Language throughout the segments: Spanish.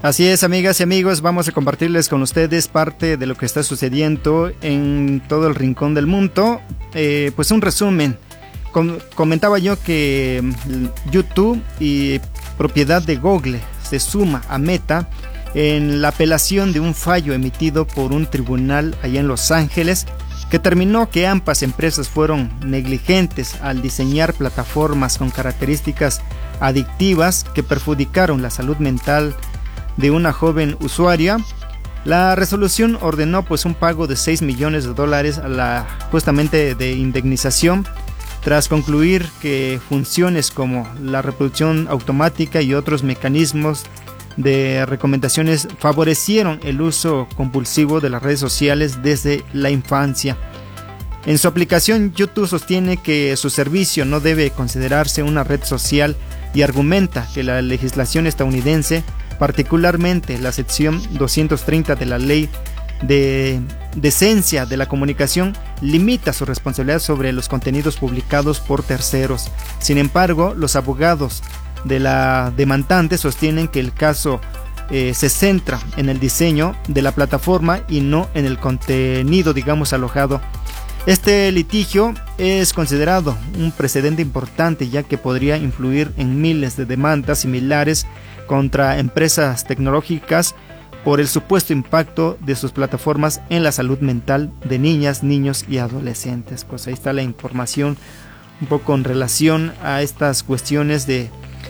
Así es, amigas y amigos, vamos a compartirles con ustedes parte de lo que está sucediendo en todo el rincón del mundo. Pues un resumen. Comentaba yo que YouTube y propiedad de Google se suma a Meta en la apelación de un fallo emitido por un tribunal allá en Los Ángeles, que determinó que ambas empresas fueron negligentes al diseñar plataformas con características adictivas que perjudicaron la salud mental de una joven usuaria. La resolución ordenó pues un pago de $6 millones a justamente de indemnización, tras concluir que funciones como la reproducción automática y otros mecanismos de recomendaciones favorecieron el uso compulsivo de las redes sociales desde la infancia. En su aplicación, YouTube sostiene que su servicio no debe considerarse una red social y argumenta que la legislación estadounidense, particularmente la sección 230 de la Ley de Decencia de la Comunicación, limita su responsabilidad sobre los contenidos publicados por terceros. Sin embargo, los abogados de la demandante sostienen que el caso se centra en el diseño de la plataforma y no en el contenido, alojado. Este litigio es considerado un precedente importante, ya que podría influir en miles de demandas similares contra empresas tecnológicas por el supuesto impacto de sus plataformas en la salud mental de niñas, niños y adolescentes. Pues ahí está la información un poco en relación a estas cuestiones de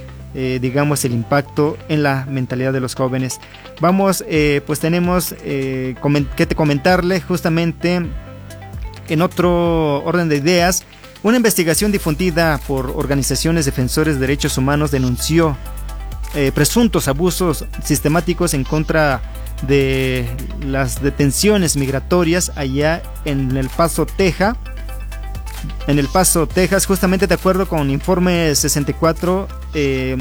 el impacto en la mentalidad de los jóvenes. Vamos, pues tenemos que comentarle justamente en otro orden de ideas. Una investigación difundida por organizaciones defensores de derechos humanos denunció presuntos abusos sistemáticos en contra de las detenciones migratorias allá en El Paso, Texas. En El Paso, Texas, justamente de acuerdo con informe 64 de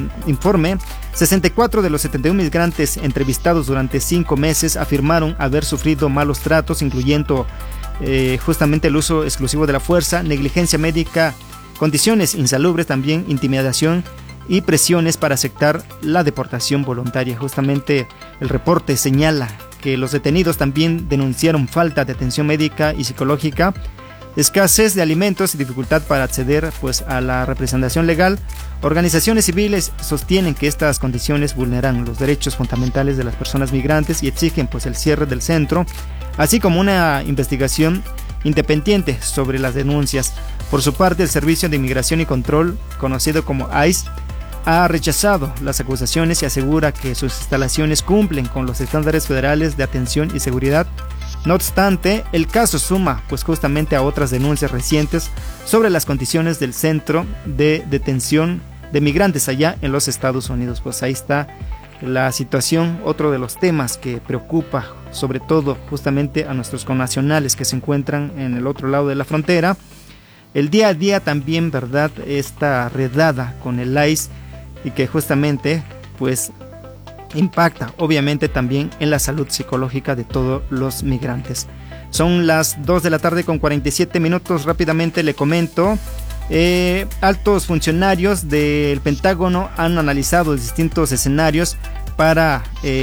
los 71 migrantes entrevistados durante 5 meses afirmaron haber sufrido malos tratos, incluyendo justamente el uso exclusivo de la fuerza, negligencia médica, condiciones insalubres, también intimidación y presiones para aceptar la deportación voluntaria. Justamente el reporte señala que los detenidos también denunciaron falta de atención médica y psicológica, escasez de alimentos y dificultad para acceder pues a la representación legal. Organizaciones civiles sostienen que estas condiciones vulneran los derechos fundamentales de las personas migrantes y exigen pues el cierre del centro, así como una investigación independiente sobre las denuncias. Por su parte, el Servicio de Inmigración y Control, conocido como ICE, ha rechazado las acusaciones y asegura que sus instalaciones cumplen con los estándares federales de atención y seguridad. No obstante, el caso suma pues justamente a otras denuncias recientes sobre las condiciones del centro de detención de migrantes allá en los Estados Unidos. Pues ahí está la situación, otro de los temas que preocupa sobre todo justamente a nuestros connacionales que se encuentran en el otro lado de la frontera. El día a día también, ¿verdad?, esta redada con el ICE y que justamente pues impacta obviamente también en la salud psicológica de todos los migrantes. Son las 2:47 p.m. Rápidamente le comento. Altos funcionarios del Pentágono han analizado distintos escenarios para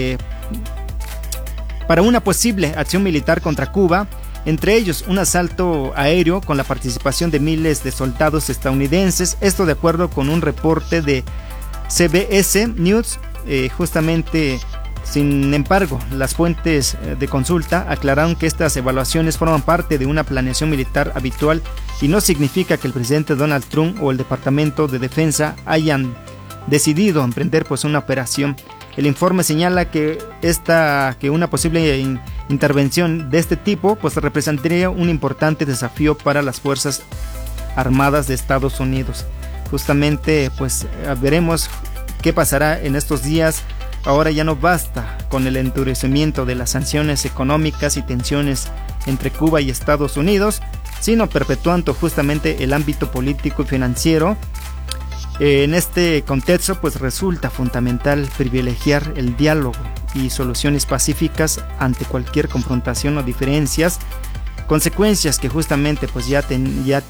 una posible acción militar contra Cuba, entre ellos un asalto aéreo con la participación de miles de soldados estadounidenses. Esto de acuerdo con un reporte de CBS News. Justamente, sin embargo, las fuentes de consulta aclararon que estas evaluaciones forman parte de una planeación militar habitual y no significa que el presidente Donald Trump o el Departamento de Defensa hayan decidido emprender pues una operación. El informe señala que una posible intervención de este tipo pues representaría un importante desafío para las Fuerzas Armadas de Estados Unidos. Justamente pues veremos qué pasará en estos días. Ahora ya no basta con el endurecimiento de las sanciones económicas y tensiones entre Cuba y Estados Unidos, sino perpetuando justamente el ámbito político y financiero. En este contexto pues resulta fundamental privilegiar el diálogo y soluciones pacíficas ante cualquier confrontación o diferencias, consecuencias que justamente pues ya